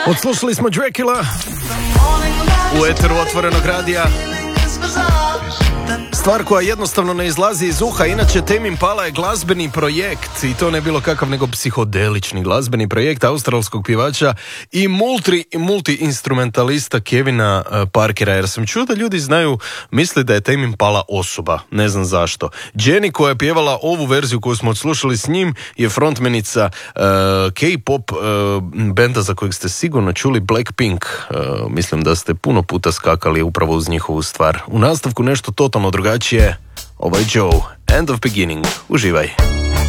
Odslušali smo Dracula u eteru Otvorenog radija. Stvar koja jednostavno ne izlazi iz uha, inače Tame Impala je glazbeni projekt i to ne bilo kakav nego psihodelični glazbeni projekt australskog pjevača i multi-instrumentalista Kevina Parkera, jer sam čuo da ljudi znaju, misli da je Tame Impala osoba, ne znam zašto. Jenny koja je pjevala ovu verziju koju smo odslušali s njim je frontmenica K-pop benda za kojeg ste sigurno čuli, Blackpink. Mislim da ste puno puta skakali upravo uz njihovu stvar. U nastavku nešto totalno drugačije. Ovo je Joe, End of Beginning. Uživaj.